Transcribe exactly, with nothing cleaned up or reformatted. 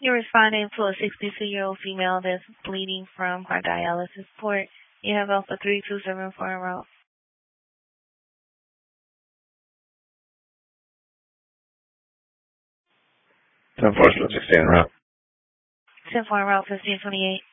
You're responding to a sixty-two-year-old female that's bleeding from her dialysis port. You have Alpha three two seven four en route. ten four sixteen en route. ten four en route, fifteen twenty-eight.